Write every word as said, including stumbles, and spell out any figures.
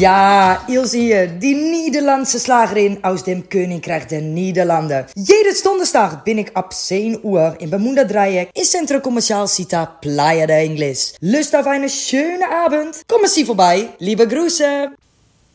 Ja, Ilse hier, die Nederlandse Slagerin aus dem Königreich der Niederlanden. Jede Donderstag bin ik ab zehn Uhr in Bermuda Dreieck in Centro Comercial Cita Playa de Ingles. Lust auf eine schöne Abend? Kommen Sie vorbei. Liebe Grüße.